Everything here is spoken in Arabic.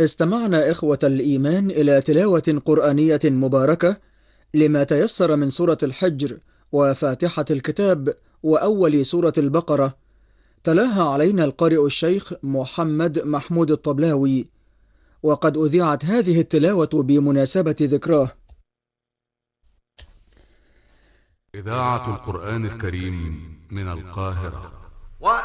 استمعنا إخوة الإيمان إلى تلاوة قرآنية مباركة لما تيسر من سورة الحجر وفاتحة الكتاب وأول سورة البقرة. تلاها علينا القارئ الشيخ محمد محمود الطبلاوي، وقد أذيعت هذه التلاوة بمناسبة ذكراه. إذاعة القرآن الكريم من القاهرة.